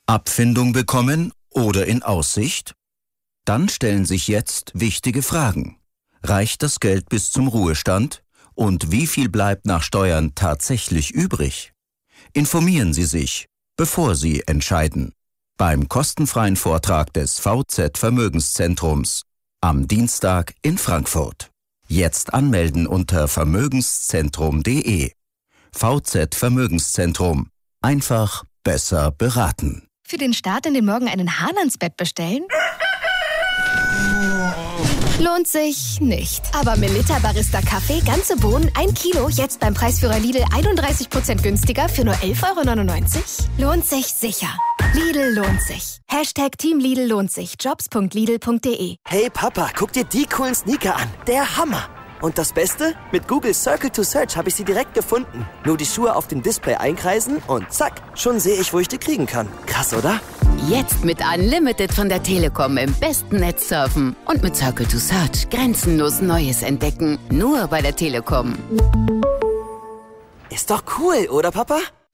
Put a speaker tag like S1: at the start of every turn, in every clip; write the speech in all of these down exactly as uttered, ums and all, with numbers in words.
S1: Abfindung bekommen oder in Aussicht? Dann stellen sich jetzt wichtige Fragen. Reicht das Geld bis zum Ruhestand? Und wie viel bleibt nach Steuern tatsächlich übrig? Informieren Sie sich, bevor Sie entscheiden. Beim kostenfreien Vortrag des V Z Vermögenszentrums am Dienstag in Frankfurt. Jetzt anmelden unter vermögenszentrum punkt de. V Z Vermögenszentrum. Einfach besser beraten.
S2: Für den Start in den Morgen einen Hahn ans Bett bestellen? Lohnt sich nicht. Aber Melitta Barista Kaffee, ganze Bohnen, ein Kilo, jetzt beim Preisführer Lidl einunddreißig Prozent günstiger für nur elf Euro neunundneunzig? Lohnt sich sicher. Lidl lohnt sich. Hashtag Team Lidl lohnt sich. jobs punkt lidl punkt de.
S3: Hey Papa, guck dir die coolen Sneaker an. Der Hammer. Und das Beste? Mit Google Circle to Search habe ich sie direkt gefunden. Nur die Schuhe auf dem Display einkreisen und zack, schon sehe ich, wo ich die kriegen kann. Krass, oder?
S4: Jetzt mit Unlimited von der Telekom im besten Netz surfen. Und mit Circle to Search grenzenlos Neues entdecken. Nur bei der Telekom.
S3: Ist doch cool, oder Papa?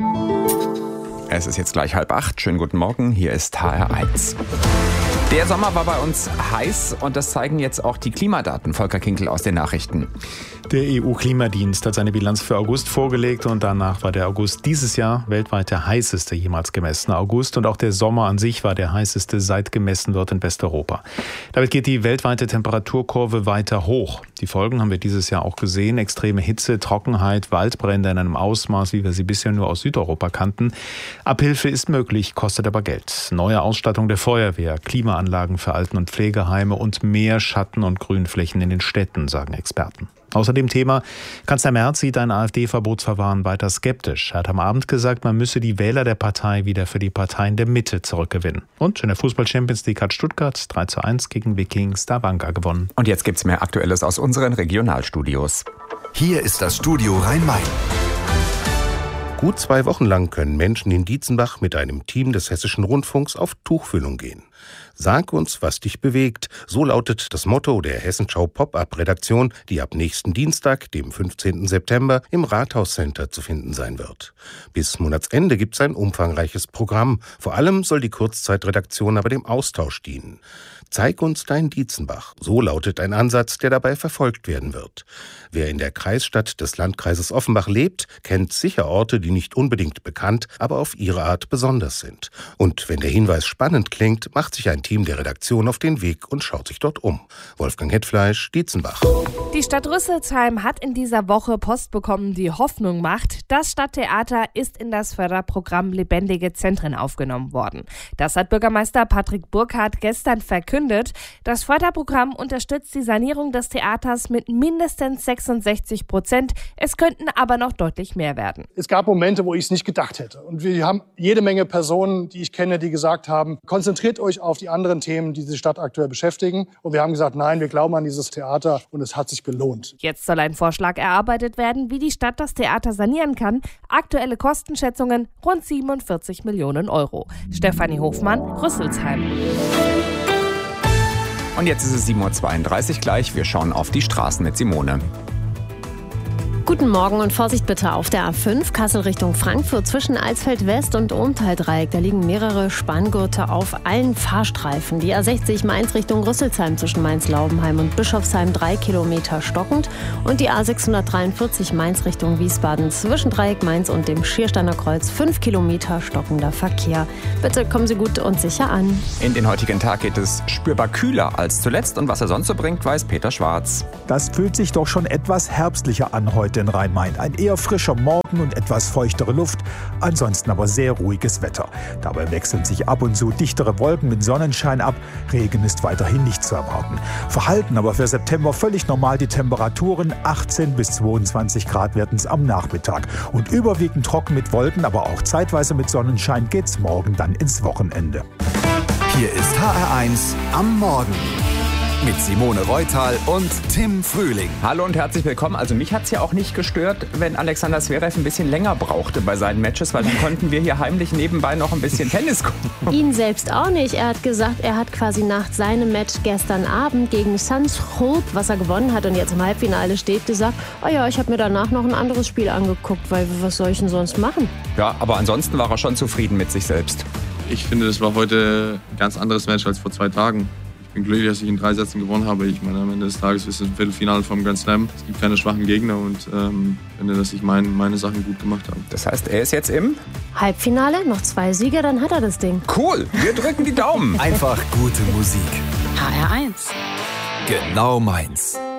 S5: Es ist jetzt gleich halb acht. Schönen guten Morgen, hier ist H R eins. Der Sommer war bei uns heiß und das zeigen jetzt auch die Klimadaten. Volker Kinkel aus den Nachrichten.
S6: Der E U-Klimadienst hat seine Bilanz für August vorgelegt und danach war der August dieses Jahr weltweit der heißeste jemals gemessene August und auch der Sommer an sich war der heißeste, seit gemessen wird in Westeuropa. Damit geht die weltweite Temperaturkurve weiter hoch. Die Folgen haben wir dieses Jahr auch gesehen. Extreme Hitze, Trockenheit, Waldbrände in einem Ausmaß, wie wir sie bisher nur aus Südeuropa kannten. Abhilfe ist möglich, kostet aber Geld. Neue Ausstattung der Feuerwehr, Klimaanlagen für Alten- und Pflegeheime und mehr Schatten- und Grünflächen in den Städten, sagen Experten. Außerdem Thema, Kanzler Merz sieht ein AfD-Verbotsverfahren weiter skeptisch. Er hat am Abend gesagt, man müsse die Wähler der Partei wieder für die Parteien der Mitte zurückgewinnen. Und in der Fußball-Champions League hat Stuttgart drei zu eins gegen Wiking Stavanger gewonnen.
S5: Und jetzt gibt's mehr Aktuelles aus unseren Regionalstudios.
S7: Hier ist das Studio Rhein-Main.
S8: Gut zwei Wochen lang können Menschen in Dietzenbach mit einem Team des Hessischen Rundfunks auf Tuchfühlung gehen. Sag uns, was dich bewegt. So lautet das Motto der Hessenschau Pop-Up-Redaktion, die ab nächsten Dienstag, dem fünfzehnten September, im Rathauscenter zu finden sein wird. Bis Monatsende gibt es ein umfangreiches Programm. Vor allem soll die Kurzzeitredaktion aber dem Austausch dienen. Zeig uns dein Dietzenbach. So lautet ein Ansatz, der dabei verfolgt werden wird. Wer in der Kreisstadt des Landkreises Offenbach lebt, kennt sicher Orte, die nicht unbedingt bekannt, aber auf ihre Art besonders sind. Und wenn der Hinweis spannend klingt, macht sich ein Team der Redaktion auf den Weg und schaut sich dort um. Wolfgang Hetfleisch, Dietzenbach.
S9: Die Stadt Rüsselsheim hat in dieser Woche Post bekommen, die Hoffnung macht. Das Stadttheater ist in das Förderprogramm Lebendige Zentren aufgenommen worden. Das hat Bürgermeister Patrick Burkhardt gestern verkündet. Das Förderprogramm unterstützt die Sanierung des Theaters mit mindestens sechsundsechzig Prozent. Es könnten aber noch deutlich mehr werden.
S10: Es gab Momente, wo ich es nicht gedacht hätte. Und wir haben jede Menge Personen, die ich kenne, die gesagt haben, konzentriert euch auf die anderen Themen, die die Stadt aktuell beschäftigen. Und wir haben gesagt, nein, wir glauben an dieses Theater und es hat sich gelohnt.
S9: Jetzt soll ein Vorschlag erarbeitet werden, wie die Stadt das Theater sanieren kann. Aktuelle Kostenschätzungen rund siebenundvierzig Millionen Euro. Stefanie Hofmann, Rüsselsheim.
S5: Und jetzt ist es sieben Uhr zweiunddreißig gleich. Wir schauen auf die Straßen mit Simone.
S11: Guten Morgen und Vorsicht bitte auf der A fünf, Kassel Richtung Frankfurt zwischen Alsfeld West und Ohntal-Dreieck. Da liegen mehrere Spanngurte auf allen Fahrstreifen. Die A sechzig Mainz Richtung Rüsselsheim zwischen Mainz-Laubenheim und Bischofsheim drei Kilometer stockend. Und die A sechshundertdreiundvierzig Mainz Richtung Wiesbaden zwischen Dreieck Mainz und dem Schiersteiner Kreuz fünf Kilometer stockender Verkehr. Bitte kommen Sie gut und sicher an.
S5: In den heutigen Tag geht es spürbar kühler als zuletzt. Und was er sonst so bringt, weiß Peter Schwarz.
S12: Das fühlt sich doch schon etwas herbstlicher an heute in Rhein-Main. Ein eher frischer Morgen und etwas feuchtere Luft, ansonsten aber sehr ruhiges Wetter. Dabei wechseln sich ab und zu dichtere Wolken mit Sonnenschein ab. Regen ist weiterhin nicht zu erwarten. Verhalten aber für September völlig normal die Temperaturen. achtzehn bis zweiundzwanzig Grad werden es am Nachmittag. Und überwiegend trocken mit Wolken, aber auch zeitweise mit Sonnenschein geht's morgen dann ins Wochenende.
S7: Hier ist H R eins am Morgen. Mit Simone Reutal und Tim Frühling.
S5: Hallo und herzlich willkommen. Also mich hat es ja auch nicht gestört, wenn Alexander Zverev ein bisschen länger brauchte bei seinen Matches, weil dann konnten wir hier heimlich nebenbei noch ein bisschen Tennis gucken.
S11: Ihn selbst auch nicht. Er hat gesagt, er hat quasi nach seinem Match gestern Abend gegen Sanskrit, was er gewonnen hat und jetzt im Halbfinale steht, gesagt, oh ja, ich habe mir danach noch ein anderes Spiel angeguckt, weil was soll ich denn sonst machen?
S5: Ja, aber ansonsten war er schon zufrieden mit sich selbst.
S13: Ich finde, das war heute ein ganz anderes Match als vor zwei Tagen. Ich bin glücklich, dass ich in drei Sätzen gewonnen habe. Ich meine, am Ende des Tages ist es ein Viertelfinale vom Grand Slam. Es gibt keine schwachen Gegner und ähm, finde, dass ich mein, meine Sachen gut gemacht habe.
S5: Das heißt, er ist jetzt im
S11: Halbfinale, noch zwei Siege, dann hat er das Ding.
S5: Cool, wir drücken die Daumen.
S7: Einfach gute Musik.
S4: H R eins.
S7: Genau meins.